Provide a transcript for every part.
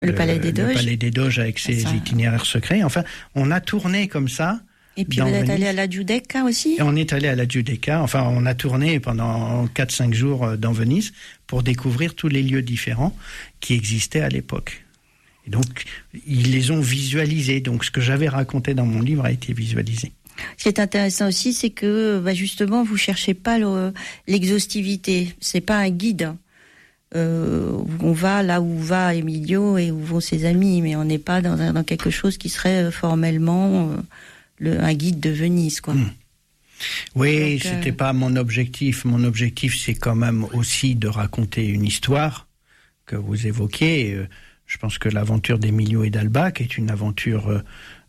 Le Palais des Doges. Le Palais des Doges avec ses itinéraires secrets. Enfin, on a tourné comme ça. Et puis vous êtes allé à la Giudecca aussi ? Et on est allé à la Giudecca. Enfin, on a tourné pendant 4-5 jours dans Venise pour découvrir tous les lieux différents qui existaient à l'époque. Et donc, ils les ont visualisés. Donc, ce que j'avais raconté dans mon livre a été visualisé. Ce qui est intéressant aussi, c'est que justement, vous cherchez pas l'exhaustivité. C'est pas un guide. On va là où va Emilio et où vont ses amis, mais on n'est pas dans quelque chose qui serait formellement un guide de Venise, quoi. Oui, donc, c'était pas mon objectif. Mon objectif, c'est quand même aussi de raconter une histoire que vous évoquez. Je pense que l'aventure d'Emilio et d'Alba, qui est une aventure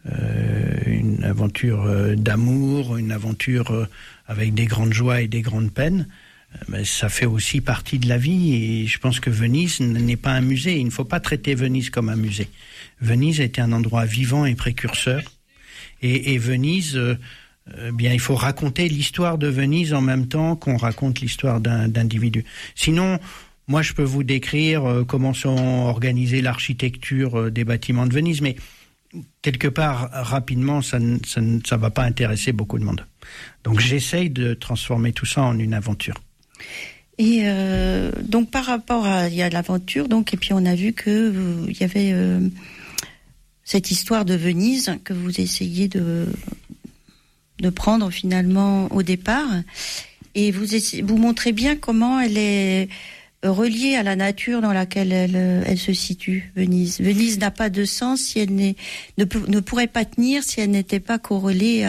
d'amour, une aventure avec des grandes joies et des grandes peines, ça fait aussi partie de la vie. Et je pense que Venise n'est pas un musée. Il ne faut pas traiter Venise comme un musée. Venise était un endroit vivant et précurseur. Et Venise, il faut raconter l'histoire de Venise en même temps qu'on raconte l'histoire d'individus. Sinon, moi, je peux vous décrire comment sont organisées l'architecture des bâtiments de Venise, mais quelque part, rapidement, ça va pas intéresser beaucoup de monde. Donc, j'essaye de transformer tout ça en une aventure. Et donc, par rapport à l'aventure, donc, et puis on a vu que il y avait cette histoire de Venise que vous essayez de prendre finalement au départ, et vous montrez bien comment elle est reliée à la nature dans laquelle elle se situe, Venise. Venise n'a pas de sens si elle ne pourrait pas tenir si elle n'était pas corrélée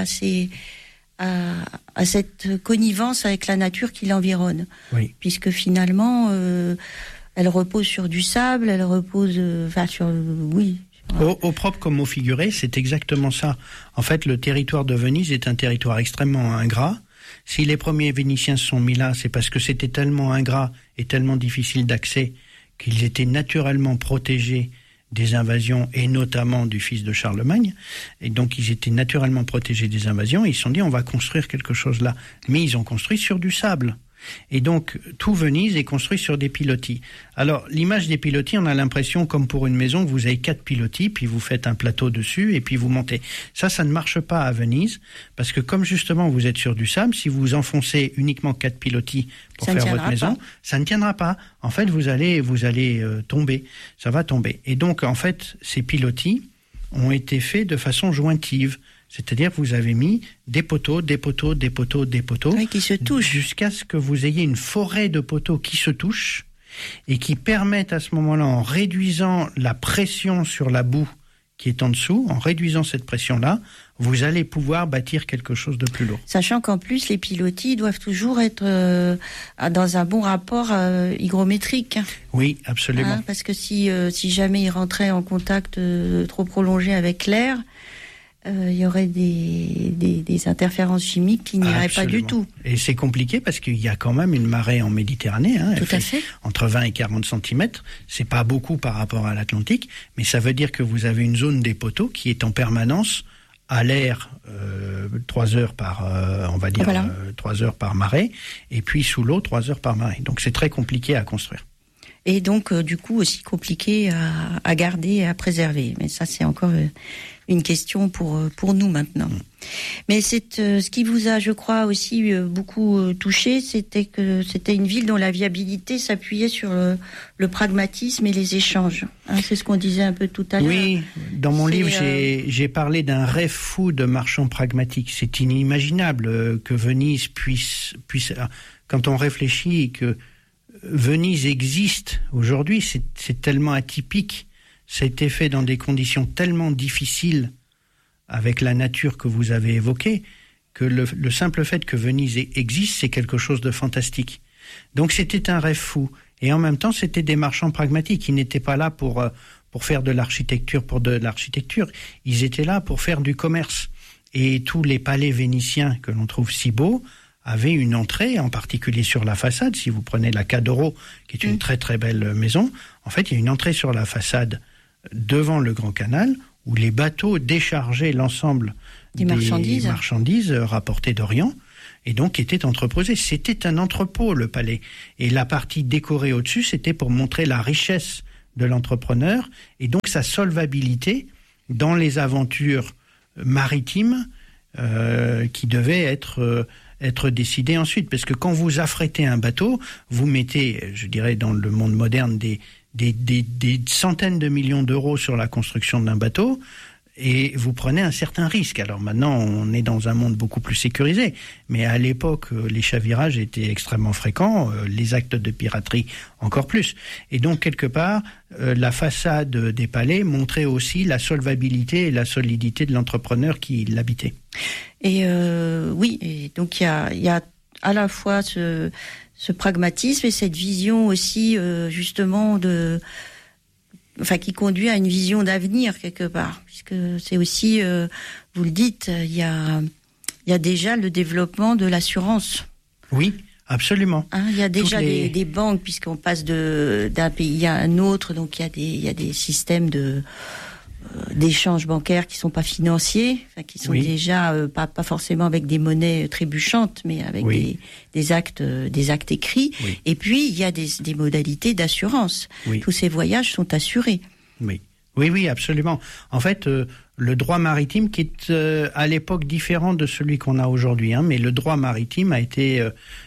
à cette connivence avec la nature qui l'environne. Oui. Puisque finalement, elle repose sur du sable, elle repose sur... Oui. Au propre comme au figuré, c'est exactement ça. En fait, le territoire de Venise est un territoire extrêmement ingrat. Si les premiers Vénitiens se sont mis là, c'est parce que c'était tellement ingrat et tellement difficile d'accès qu'ils étaient naturellement protégés des invasions, et notamment du fils de Charlemagne. Et donc, ils étaient naturellement protégés des invasions. Et ils se sont dit, on va construire quelque chose là. Mais ils ont construit sur du sable. Et donc, tout Venise est construit sur des pilotis. Alors, l'image des pilotis, on a l'impression, comme pour une maison, que vous avez 4 pilotis, puis vous faites un plateau dessus, et puis vous montez. Ça ne marche pas à Venise, parce que comme justement vous êtes sur du sable, si vous enfoncez uniquement 4 pilotis pour faire votre maison, ça ne tiendra pas. En fait, vous allez tomber. Ça va tomber. Et donc, en fait, ces pilotis ont été faits de façon jointive. C'est-à-dire que vous avez mis des poteaux, oui, qui se touchent, jusqu'à ce que vous ayez une forêt de poteaux qui se touchent et qui permettent à ce moment-là, en réduisant la pression sur la boue qui est en dessous, en réduisant cette pression-là, vous allez pouvoir bâtir quelque chose de plus lourd. Sachant qu'en plus, les pilotis doivent toujours être dans un bon rapport hygrométrique. Oui, absolument. Parce que si jamais ils rentraient en contact trop prolongé avec l'air, il y aurait des interférences chimiques qui n'iraient pas du tout. Et c'est compliqué parce qu'il y a quand même une marée en Méditerranée. Tout à fait. Entre 20 et 40 cm. C'est pas beaucoup par rapport à l'Atlantique, mais ça veut dire que vous avez une zone des poteaux qui est en permanence à l'air 3 heures par, 3 heures par marée, et puis sous l'eau 3 heures par marée. Donc c'est très compliqué à construire. Et donc, du coup, aussi compliqué à garder et à préserver. Mais ça, c'est encore une question pour nous maintenant. Mais ce qui vous a, je crois, aussi beaucoup touché, c'était que c'était une ville dont la viabilité s'appuyait sur le pragmatisme et les échanges. C'est ce qu'on disait un peu tout à l'heure. Oui, dans mon livre, j'ai parlé d'un rêve fou de marchand pragmatique. C'est inimaginable que Venise puisse... Quand on réfléchit que Venise existe aujourd'hui, c'est tellement atypique, ça a été fait dans des conditions tellement difficiles avec la nature que vous avez évoquée, que le simple fait que Venise existe, c'est quelque chose de fantastique. Donc c'était un rêve fou. Et en même temps, c'était des marchands pragmatiques. Ils n'étaient pas là pour faire de l'architecture pour de l'architecture. Ils étaient là pour faire du commerce. Et tous les palais vénitiens que l'on trouve si beaux avaient une entrée, en particulier sur la façade. Si vous prenez la Cadoro, qui est une très très belle maison, en fait, il y a une entrée sur la façade devant le Grand Canal, où les bateaux déchargeaient l'ensemble des marchandises rapportées d'Orient, et donc étaient entreposées. C'était un entrepôt, le palais. Et la partie décorée au-dessus, c'était pour montrer la richesse de l'entrepreneur et donc sa solvabilité dans les aventures maritimes qui devaient être décidées ensuite. Parce que quand vous affrétez un bateau, vous mettez, je dirais dans le monde moderne, des centaines de millions d'euros sur la construction d'un bateau, et vous prenez un certain risque. Alors maintenant, on est dans un monde beaucoup plus sécurisé, mais à l'époque, les chavirages étaient extrêmement fréquents, les actes de piraterie encore plus. Et donc, quelque part, la façade des palais montrait aussi la solvabilité et la solidité de l'entrepreneur qui l'habitait. Et oui, et donc il y a à la fois ce pragmatisme et cette vision aussi, justement, qui conduit à une vision d'avenir quelque part, puisque c'est aussi, vous le dites, il y a déjà le développement de l'assurance. Oui, absolument. Il y a déjà des banques, puisqu'on passe d'un pays à un autre, donc il y a des systèmes d'échanges bancaires qui sont pas financiers, qui sont déjà pas forcément avec des monnaies trébuchantes, mais avec des actes écrits. Oui. Et puis il y a des modalités d'assurance. Oui. Tous ces voyages sont assurés. Oui, absolument. En fait, le droit maritime, qui est à l'époque différent de celui qu'on a aujourd'hui, mais le droit maritime a été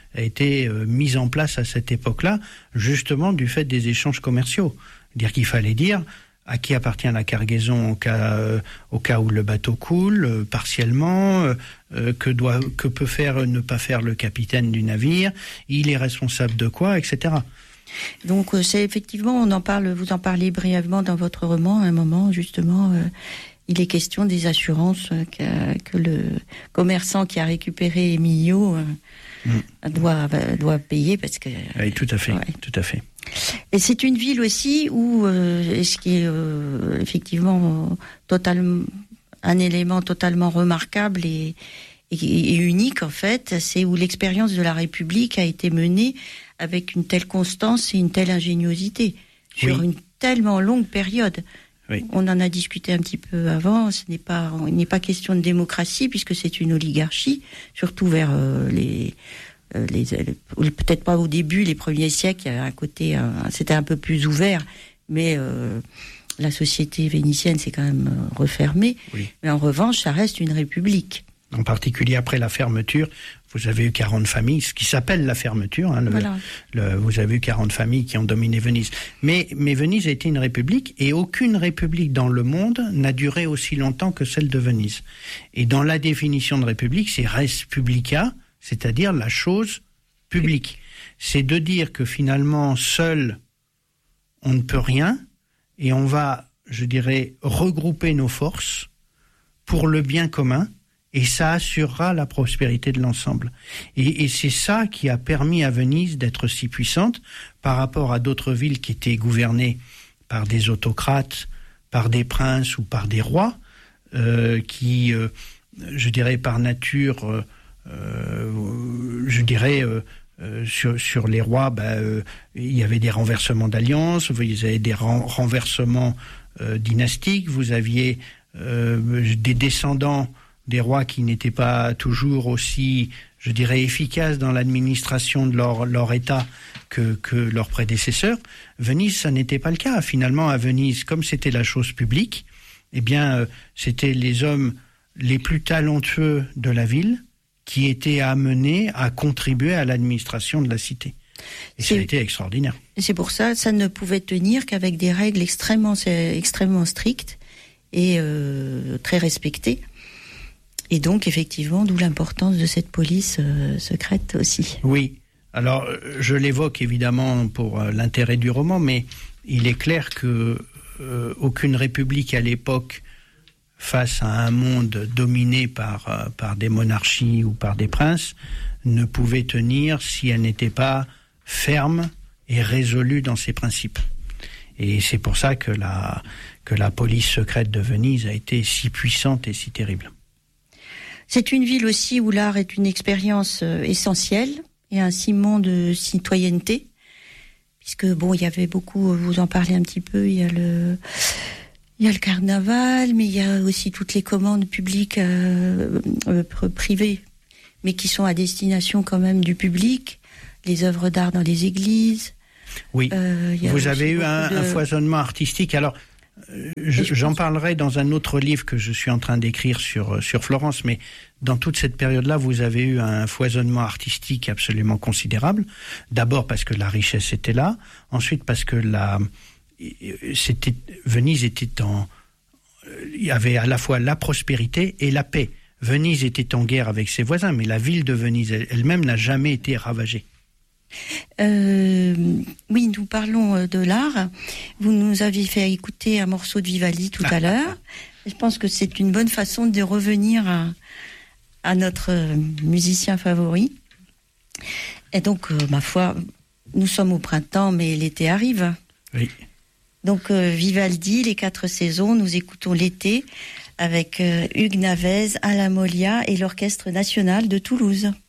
mis en place à cette époque-là, justement du fait des échanges commerciaux. C'est-à-dire qu'il fallait dire à qui appartient la cargaison au cas où le bateau coule, partiellement, que peut faire, ne pas faire le capitaine du navire, il est responsable de quoi, etc. Donc c'est effectivement, vous en parlez brièvement dans votre roman, à un moment justement, il est question des assurances que le commerçant qui a récupéré Emilio doit payer parce que... Oui, tout à fait, tout à fait. Et c'est une ville aussi où, ce qui est effectivement un élément totalement remarquable et unique en fait, c'est où l'expérience de la République a été menée avec une telle constance et une telle ingéniosité sur une tellement longue période. Oui. On en a discuté un petit peu avant, il n'est pas question de démocratie puisque c'est une oligarchie, surtout vers peut-être pas au début, les premiers siècles, il y a un côté, c'était un peu plus ouvert, mais la société vénitienne s'est quand même refermée. Oui. Mais en revanche, ça reste une république. En particulier après la fermeture, vous avez eu 40 familles, ce qui s'appelle la fermeture. Vous avez eu 40 familles qui ont dominé Venise. Mais Venise a été une république et aucune république dans le monde n'a duré aussi longtemps que celle de Venise. Et dans la définition de république, c'est res publica, c'est-à-dire la chose publique. C'est de dire que finalement, seul, on ne peut rien et on va, je dirais, regrouper nos forces pour le bien commun. Et ça assurera la prospérité de l'ensemble. Et c'est ça qui a permis à Venise d'être si puissante par rapport à d'autres villes qui étaient gouvernées par des autocrates, par des princes ou par des rois, qui, je dirais, par nature, sur les rois, il y avait des renversements d'alliances, vous avez des renversements dynastiques, vous aviez des descendants des rois qui n'étaient pas toujours aussi, je dirais, efficaces dans l'administration de leur État que leurs prédécesseurs. Venise, ça n'était pas le cas. Finalement, à Venise, comme c'était la chose publique, c'était les hommes les plus talentueux de la ville qui étaient amenés à contribuer à l'administration de la cité. Et ça a été extraordinaire. Et c'est pour ça, ça ne pouvait tenir qu'avec des règles extrêmement strictes et très respectées. Et donc, effectivement, d'où l'importance de cette police secrète aussi. Oui. Alors, je l'évoque évidemment pour l'intérêt du roman, mais il est clair que aucune république à l'époque, face à un monde dominé par des monarchies ou par des princes, ne pouvait tenir si elle n'était pas ferme et résolue dans ses principes. Et c'est pour ça que la police secrète de Venise a été si puissante et si terrible. C'est une ville aussi où l'art est une expérience essentielle et un ciment de citoyenneté, puisque il y avait beaucoup, vous en parlez un petit peu, il y a le carnaval, mais il y a aussi toutes les commandes publiques privées, mais qui sont à destination quand même du public, les œuvres d'art dans les églises, Oui, vous avez eu un foisonnement artistique. Alors, j'en parlerai dans un autre livre que je suis en train d'écrire sur Florence, mais dans toute cette période-là, vous avez eu un foisonnement artistique absolument considérable. D'abord parce que la richesse était là, ensuite parce que Venise était il y avait à la fois la prospérité et la paix. Venise était en guerre avec ses voisins, mais la ville de Venise elle-même n'a jamais été ravagée. Oui, nous parlons de l'art. Vous nous avez fait écouter un morceau de Vivaldi tout à l'heure. Je pense que c'est une bonne façon de revenir à notre musicien favori. Et donc, ma foi, nous sommes au printemps, mais l'été arrive. Oui. Donc, Vivaldi, les 4 saisons, nous écoutons l'été avec Hugues Navez, Alain Molia et l'Orchestre national de Toulouse.